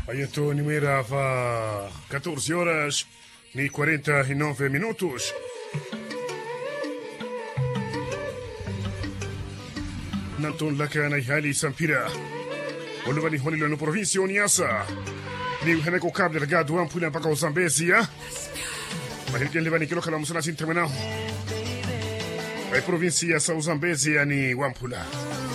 Então, Nimeira va 14 horas e 49 minutos. Nanton laka na ihali Sampira. Oluvani honilo no província Niassa. Ni heneko cable regado ampula mpaka Uzambezia. Mahirikeni levani kilo kala musana sin terminal. Ai província sa Uzambezia ni Wampula.